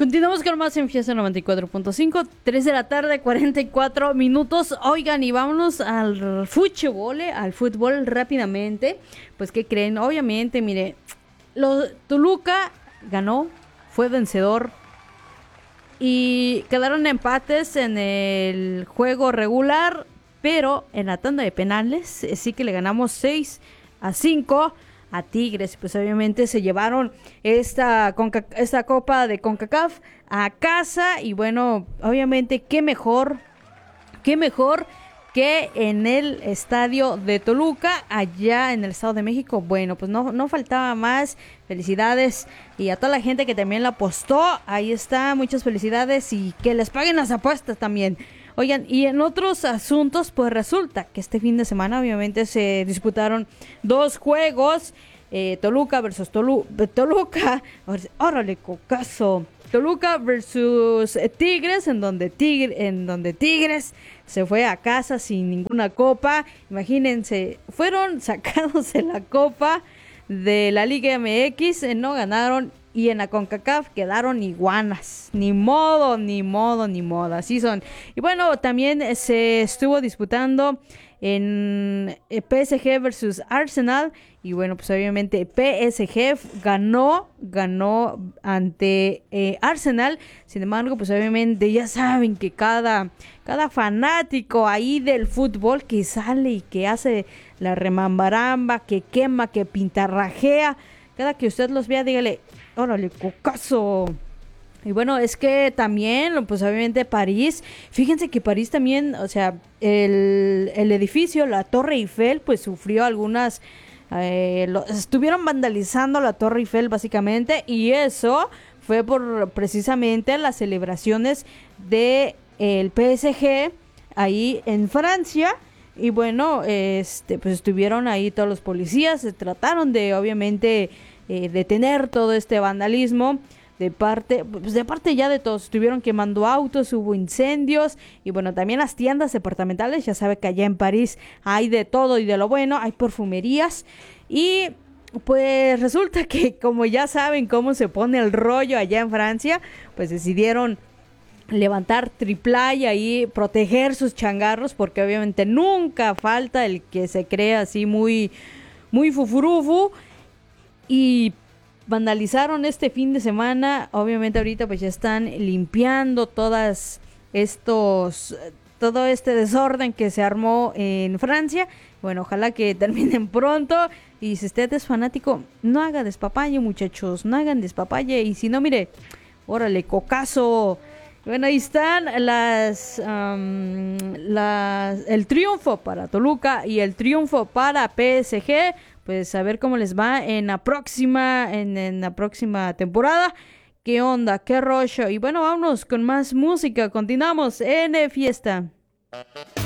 Continuamos con más en Fiesta 94.5, 3 de la tarde, 44 minutos. Oigan, y vámonos al fútbol rápidamente. Pues, ¿qué creen? Obviamente, mire, Toluca ganó, fue vencedor y quedaron empates en el juego regular, pero en la tanda de penales sí que le ganamos 6-5 a Tigres. Pues obviamente se llevaron esta copa de CONCACAF a casa y bueno, obviamente qué mejor que en el estadio de Toluca, allá en el Estado de México. Bueno, pues no faltaba más. Felicidades y a toda la gente que también la apostó, ahí está, muchas felicidades y que les paguen las apuestas también. Oigan, y en otros asuntos, pues resulta que este fin de semana obviamente se disputaron dos juegos, Toluca versus Toluca, órale, cocazo, Toluca versus Tigres, en donde Tigres se fue a casa sin ninguna copa. Imagínense, fueron sacados de la copa de la Liga MX, no ganaron. Y en la CONCACAF quedaron iguanas. Ni modo. Así son. Y bueno, también se estuvo disputando en PSG versus Arsenal. Y bueno, pues obviamente PSG ganó ante Arsenal. Sin embargo, pues obviamente ya saben que cada fanático ahí del fútbol que sale y que hace la remambaramba, que quema, que pintarrajea. Cada que usted los vea, dígale, órale, cocazo. Y bueno, es que también, pues obviamente París, fíjense que París también, o sea, el edificio, la Torre Eiffel, pues sufrió algunas, estuvieron vandalizando la Torre Eiffel básicamente, y eso fue por precisamente las celebraciones de el PSG ahí en Francia. Y bueno, pues estuvieron ahí todos los policías, se trataron de obviamente detener todo este vandalismo de parte ya de todos. Estuvieron quemando autos, hubo incendios y bueno, también las tiendas departamentales, ya sabe que allá en París hay de todo y de lo bueno, hay perfumerías y pues resulta que como ya saben cómo se pone el rollo allá en Francia, pues decidieron levantar triplaya y proteger sus changarros, porque obviamente nunca falta el que se crea así muy fufurufu, y vandalizaron este fin de semana. Obviamente ahorita pues ya están limpiando todo este desorden que se armó en Francia. Bueno, ojalá que terminen pronto. Y si usted es fanático, no haga despapalle, muchachos, no hagan despapalle. Y si no, mire, órale, cocazo. Bueno, ahí están el triunfo para Toluca y el triunfo para PSG. Pues a ver cómo les va en la próxima temporada. ¿Qué onda? ¿Qué rollo? Y bueno, vámonos con más música. Continuamos en Fiesta.